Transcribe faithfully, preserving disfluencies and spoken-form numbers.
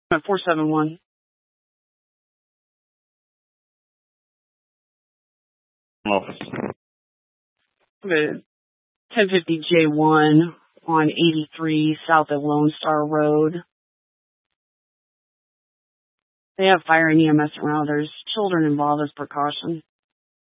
At four seven one. Office. Okay. ten fifty J one on eighty-three south of Lone Star Road. They have fire and E M S around. There's children involved as precaution.